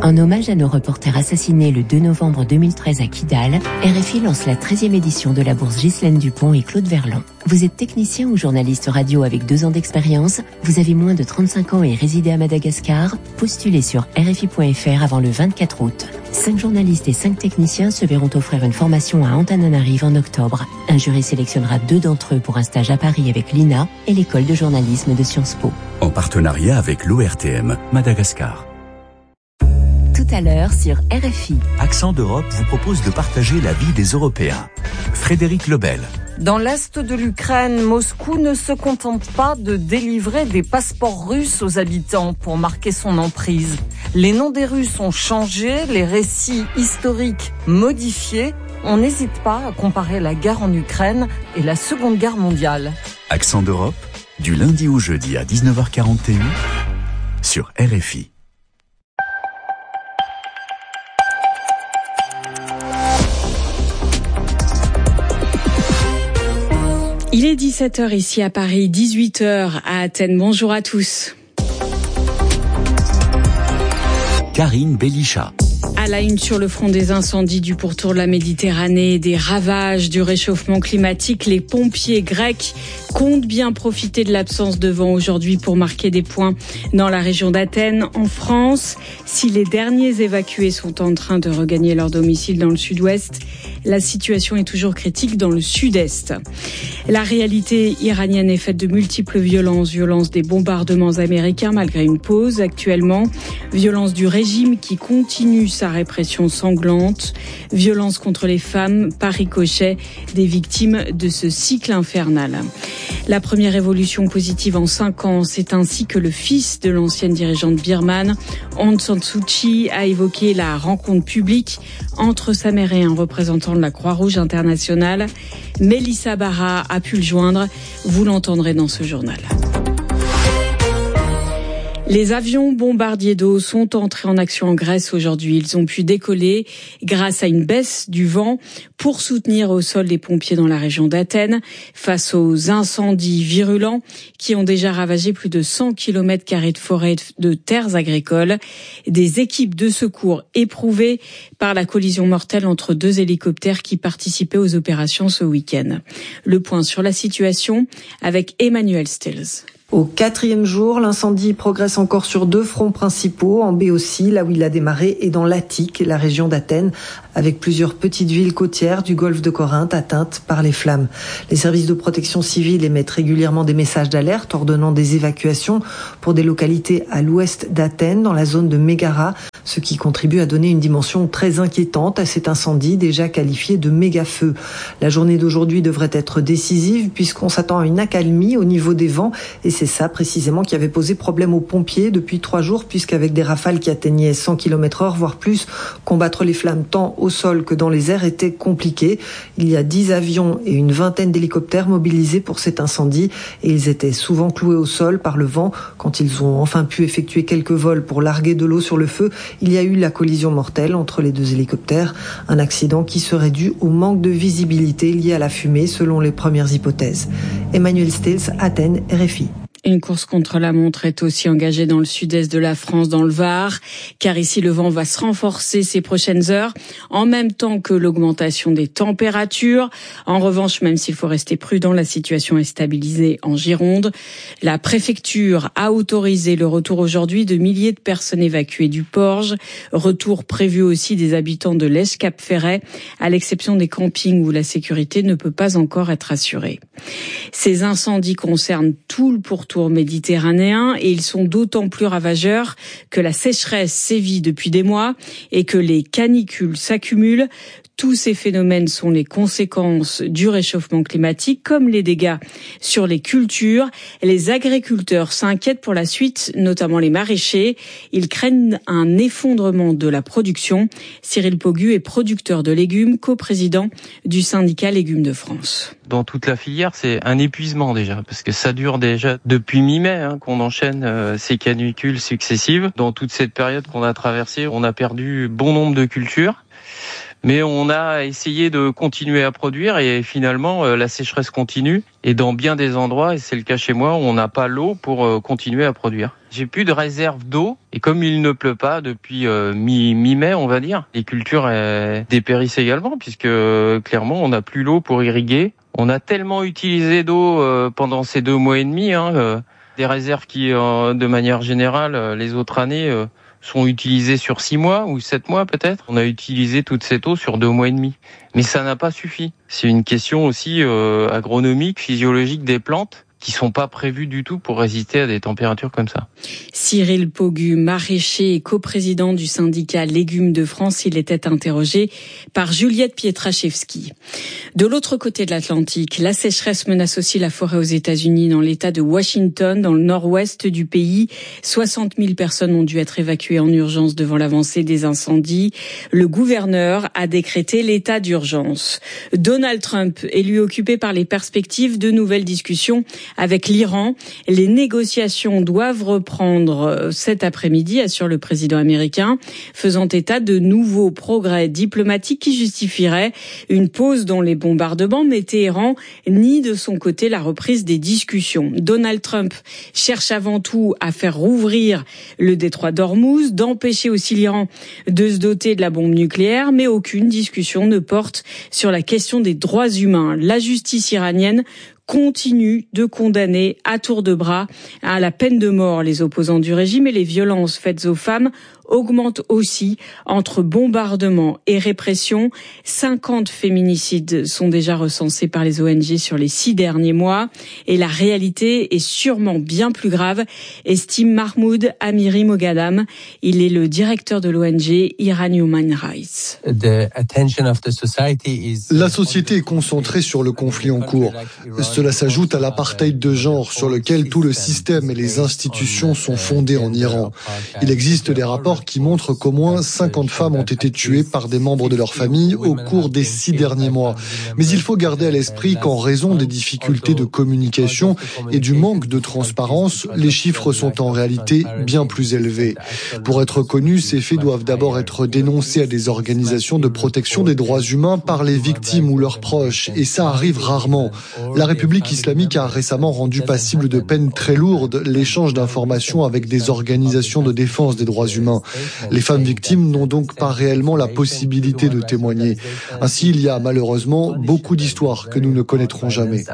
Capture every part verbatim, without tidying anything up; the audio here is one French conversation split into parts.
En hommage à nos reporters assassinés le deux novembre deux mille treize à Kidal, R F I lance la treizième édition de la bourse Ghislaine Dupont et Claude Verlan. Vous êtes technicien ou journaliste radio avec deux ans d'expérience, vous avez moins de trente-cinq ans et résidez à Madagascar, postulez sur R F I point F R avant le vingt-quatre août. Cinq journalistes et cinq techniciens se verront offrir une formation à Antananarive en octobre. Un jury sélectionnera deux d'entre eux pour un stage à Paris avec l'I N A et l'école de journalisme de Sciences Po. En partenariat avec l'O R T M, Madagascar. Tout à l'heure sur R F I. Accent d'Europe vous propose de partager la vie des Européens. Frédéric Lebel. Dans l'est de l'Ukraine, Moscou ne se contente pas de délivrer des passeports russes aux habitants pour marquer son emprise. Les noms des Russes ont changé, les récits historiques modifiés. On n'hésite pas à comparer la guerre en Ukraine et la Seconde Guerre mondiale. Accent d'Europe, du lundi au jeudi à dix-neuf heures quarante et un sur R F I. Il est dix-sept heures ici à Paris, dix-huit heures à Athènes. Bonjour à tous. Karine Bellicha. À la une sur le front des incendies du pourtour de la Méditerranée, des ravages du réchauffement climatique, les pompiers grecs comptent bien profiter de l'absence de vent aujourd'hui pour marquer des points dans la région d'Athènes, en France. Si les derniers évacués sont en train de regagner leur domicile dans le sud-ouest, la situation est toujours critique dans le sud-est. La réalité iranienne est faite de multiples violences, violences des bombardements américains malgré une pause actuellement, violence du régime qui continue sa répression sanglante, violence contre les femmes par ricochet des victimes de ce cycle infernal. La première évolution positive en cinq ans, c'est ainsi que le fils de l'ancienne dirigeante birmane, Aung San Suu Kyi, a évoqué la rencontre publique entre sa mère et un représentant de la Croix-Rouge internationale. Mélissa Barra a pu le joindre, vous l'entendrez dans ce journal. Les avions bombardiers d'eau sont entrés en action en Grèce aujourd'hui. Ils ont pu décoller grâce à une baisse du vent pour soutenir au sol les pompiers dans la région d'Athènes face aux incendies virulents qui ont déjà ravagé plus de cent kilomètres carrés de forêt de terres agricoles. Des équipes de secours éprouvées par la collision mortelle entre deux hélicoptères qui participaient aux opérations ce week-end. Le point sur la situation avec Emmanuel Stills. Au quatrième jour, l'incendie progresse encore sur deux fronts principaux, en Béotie, là où il a démarré, et dans l'Attique, la région d'Athènes, avec plusieurs petites villes côtières du golfe de Corinthe atteintes par les flammes. Les services de protection civile émettent régulièrement des messages d'alerte ordonnant des évacuations pour des localités à l'ouest d'Athènes, dans la zone de Mégara, ce qui contribue à donner une dimension très inquiétante à cet incendie déjà qualifié de méga-feu. La journée d'aujourd'hui devrait être décisive puisqu'on s'attend à une accalmie au niveau des vents et c'est ça précisément qui avait posé problème aux pompiers depuis trois jours puisqu'avec des rafales qui atteignaient cent kilomètres heure, voire plus, combattre les flammes tant au sol que dans les airs était compliqué. Il y a dix avions et une vingtaine d'hélicoptères mobilisés pour cet incendie et ils étaient souvent cloués au sol par le vent. Quand ils ont enfin pu effectuer quelques vols pour larguer de l'eau sur le feu, il y a eu la collision mortelle entre les deux hélicoptères, un accident qui serait dû au manque de visibilité lié à la fumée selon les premières hypothèses. Emmanuel Stills, Athènes, R F I. Une course contre la montre est aussi engagée dans le sud-est de la France, dans le Var, car ici le vent va se renforcer ces prochaines heures, en même temps que l'augmentation des températures. En revanche, même s'il faut rester prudent, la situation est stabilisée en Gironde. La préfecture a autorisé le retour aujourd'hui de milliers de personnes évacuées du Porge. Retour prévu aussi des habitants de l'Escape-Ferret, à l'exception des campings où la sécurité ne peut pas encore être assurée. Ces incendies concernent tout le pourtour méditerranéen et ils sont d'autant plus ravageurs que la sécheresse sévit depuis des mois et que les canicules s'accumulent. Tous ces phénomènes sont les conséquences du réchauffement climatique, comme les dégâts sur les cultures. Les agriculteurs s'inquiètent pour la suite, notamment les maraîchers. Ils craignent un effondrement de la production. Cyril Pogu est producteur de légumes, coprésident du syndicat Légumes de France. Dans toute la filière, c'est un épuisement déjà, parce que ça dure déjà depuis mi-mai hein, qu'on enchaîne euh, ces canicules successives. Dans toute cette période qu'on a traversée, on a perdu bon nombre de cultures. Mais on a essayé de continuer à produire et finalement la sécheresse continue. Et dans bien des endroits, et c'est le cas chez moi, on n'a pas l'eau pour continuer à produire. J'ai plus de réserve d'eau et comme il ne pleut pas depuis euh, mi- mi-mai, on va dire, les cultures euh, dépérissent également puisque euh, clairement on n'a plus l'eau pour irriguer. On a tellement utilisé d'eau euh, pendant ces deux mois et demi, hein, euh, des réserves qui, euh, de manière générale, euh, les autres années euh, sont utilisées sur six mois ou sept mois peut-être. On a utilisé toute cette eau sur deux mois et demi, mais ça n'a pas suffi. C'est une question aussi euh, agronomique, physiologique des plantes, qui sont pas prévus du tout pour résister à des températures comme ça. Cyril Pogu, maraîcher et coprésident du syndicat Légumes de France, il était interrogé par Juliette Pietraszewski. De l'autre côté de l'Atlantique, la sécheresse menace aussi la forêt aux États-Unis, dans l'État de Washington, dans le nord-ouest du pays. soixante mille personnes ont dû être évacuées en urgence devant l'avancée des incendies. Le gouverneur a décrété l'état d'urgence. Donald Trump est lui occupé par les perspectives de nouvelles discussions avec l'Iran. Les négociations doivent reprendre cet après-midi, assure le président américain, faisant état de nouveaux progrès diplomatiques qui justifieraient une pause dans les bombardements, mais Téhéran nie de son côté la reprise des discussions. Donald Trump cherche avant tout à faire rouvrir le détroit d'Ormuz, d'empêcher aussi l'Iran de se doter de la bombe nucléaire, mais aucune discussion ne porte sur la question des droits humains. La justice iranienne continue de condamner à tour de bras à la peine de mort les opposants du régime et les violences faites aux femmes augmentent aussi entre bombardements et répression. cinquante féminicides sont déjà recensés par les O N G sur les six derniers mois et la réalité est sûrement bien plus grave, estime Mahmoud Amiri Moghadam. Il est le directeur de l'O N G Iran Human Rights. La société est concentrée sur le conflit en cours. Cela s'ajoute à l'apartheid de genre sur lequel tout le système et les institutions sont fondés en Iran. Il existe des rapports qui montrent qu'au moins cinquante femmes ont été tuées par des membres de leur famille au cours des six derniers mois. Mais il faut garder à l'esprit qu'en raison des difficultés de communication et du manque de transparence, les chiffres sont en réalité bien plus élevés. Pour être connus, ces faits doivent d'abord être dénoncés à des organisations de protection des droits humains par les victimes ou leurs proches, et ça arrive rarement. La République islamique a récemment rendu passible de peines très lourdes l'échange d'informations avec des organisations de défense des droits humains. Les femmes victimes n'ont donc pas réellement la possibilité de témoigner. Ainsi, il y a malheureusement beaucoup d'histoires que nous ne connaîtrons jamais.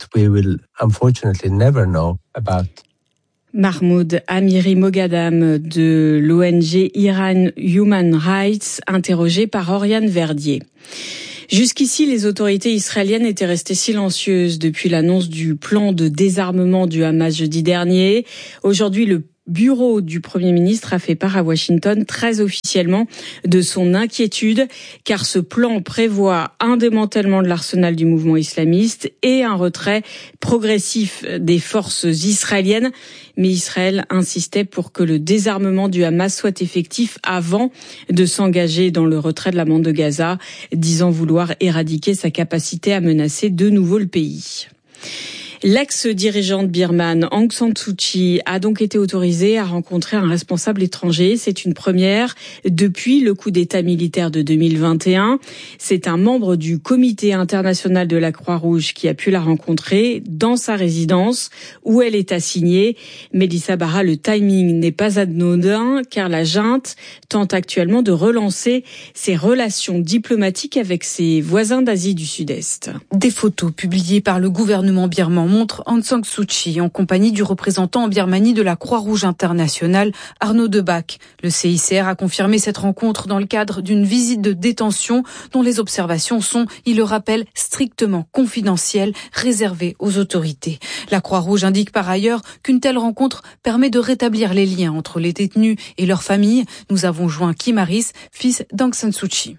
Mahmoud Amiri Moghadam de l'O N G Iran Human Rights, interrogé par Oriane Verdier. Jusqu'ici, les autorités israéliennes étaient restées silencieuses depuis l'annonce du plan de désarmement du Hamas jeudi dernier. Aujourd'hui, le bureau du Premier ministre a fait part à Washington très officiellement de son inquiétude, car ce plan prévoit un démantèlement de l'arsenal du mouvement islamiste et un retrait progressif des forces israéliennes. Mais Israël insistait pour que le désarmement du Hamas soit effectif avant de s'engager dans le retrait de la bande de Gaza, disant vouloir éradiquer sa capacité à menacer de nouveau le pays. L'ex-dirigeante birmane Aung San Suu Kyi a donc été autorisée à rencontrer un responsable étranger. C'est une première depuis le coup d'État militaire de deux mille vingt et un. C'est un membre du Comité international de la Croix-Rouge qui a pu la rencontrer dans sa résidence où elle est assignée. Mélissa Barra, le timing n'est pas anodin car la junte tente actuellement de relancer ses relations diplomatiques avec ses voisins d'Asie du Sud-Est. Des photos publiées par le gouvernement birman montre Aung San Suu Kyi en compagnie du représentant en Birmanie de la Croix-Rouge internationale, Arnaud Debac. Le C I C R a confirmé cette rencontre dans le cadre d'une visite de détention dont les observations sont, il le rappelle, strictement confidentielles, réservées aux autorités. La Croix-Rouge indique par ailleurs qu'une telle rencontre permet de rétablir les liens entre les détenus et leurs familles. Nous avons joint Kim Harris, fils d'Aung San Suu Kyi.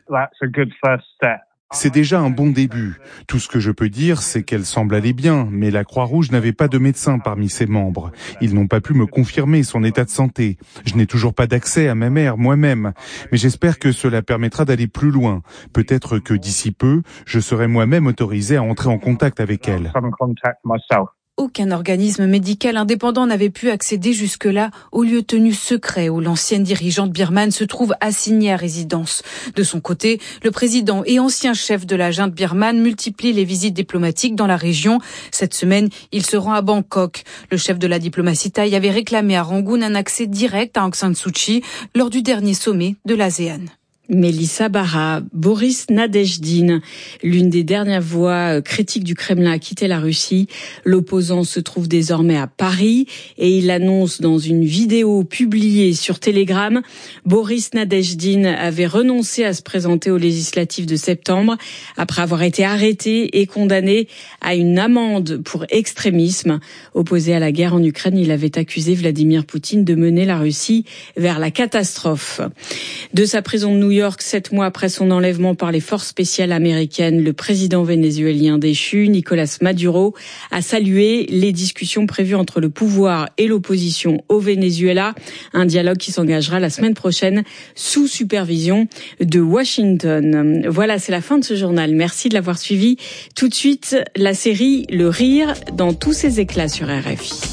C'est déjà un bon début. Tout ce que je peux dire, c'est qu'elle semble aller bien, mais la Croix-Rouge n'avait pas de médecin parmi ses membres. Ils n'ont pas pu me confirmer son état de santé. Je n'ai toujours pas d'accès à ma mère moi-même, mais j'espère que cela permettra d'aller plus loin. Peut-être que d'ici peu, je serai moi-même autorisé à entrer en contact avec elle. Aucun organisme médical indépendant n'avait pu accéder jusque-là au lieu tenu secret où l'ancienne dirigeante birmane se trouve assignée à résidence. De son côté, le président et ancien chef de la junte birmane multiplie les visites diplomatiques dans la région. Cette semaine, il se rend à Bangkok. Le chef de la diplomatie thaï avait réclamé à Rangoon un accès direct à Aung San Suu Kyi lors du dernier sommet de l'ASEAN. Mélissa Barra, Boris Nadezhdin, l'une des dernières voix critiques du Kremlin, a quitté la Russie. L'opposant se trouve désormais à Paris et il annonce dans une vidéo publiée sur Telegram. Boris Nadezhdin avait renoncé à se présenter aux législatives de septembre après avoir été arrêté et condamné à une amende pour extrémisme. Opposé à la guerre en Ukraine, il avait accusé Vladimir Poutine de mener la Russie vers la catastrophe. De sa prison de New York, York, sept mois après son enlèvement par les forces spéciales américaines, le président vénézuélien déchu, Nicolás Maduro, a salué les discussions prévues entre le pouvoir et l'opposition au Venezuela. Un dialogue qui s'engagera la semaine prochaine sous supervision de Washington. Voilà, c'est la fin de ce journal. Merci de l'avoir suivi. Tout de suite, la série Le Rire dans tous ses éclats sur R F I.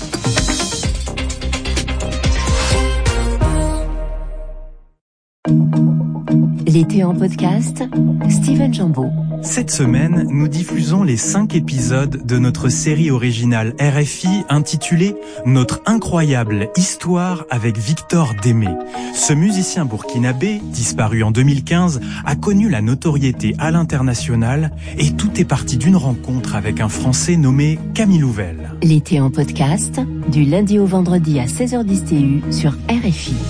L'été en podcast, Steven Jambeau. Cette semaine, nous diffusons les cinq épisodes de notre série originale R F I intitulée « Notre incroyable histoire avec Victor Démé ». Ce musicien burkinabé, disparu en deux mille quinze, a connu la notoriété à l'international et tout est parti d'une rencontre avec un Français nommé Camille Louvel. L'été en podcast, du lundi au vendredi à seize heures dix T U sur R F I.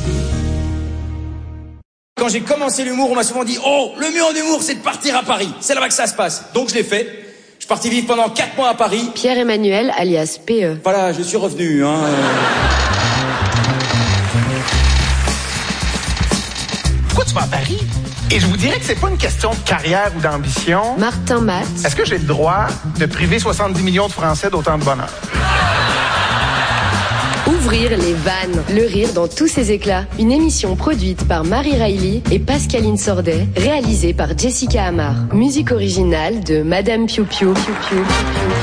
Quand j'ai commencé l'humour, on m'a souvent dit « Oh, le mur d'humour, c'est de partir à Paris. C'est là-bas que ça se passe. » Donc je l'ai fait. Je suis parti vivre pendant quatre mois à Paris. Pierre-Emmanuel, alias P E. Voilà, je suis revenu. Hein. Pourquoi tu vas à Paris? Et je vous dirais que c'est pas une question de carrière ou d'ambition. Martin Matt. Est-ce que j'ai le droit de priver soixante-dix millions de Français d'autant de bonheur? Ouvrir les vannes, le rire dans tous ses éclats. Une émission produite par Marie Riley et Pascaline Sordet, réalisée par Jessica Amar. Musique originale de Madame Piu Piu. Piu, Piu, Piu, Piu.